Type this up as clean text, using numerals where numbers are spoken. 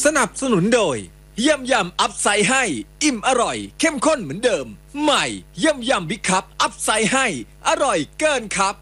สนับสนุนโดยยำยำอัพไซด์ให้อิ่มอร่อยเข้มข้นเหมือนเดิมใหม่ยำยำบิ๊กคัพอัพไซด์ให้อร่อยเกินครับ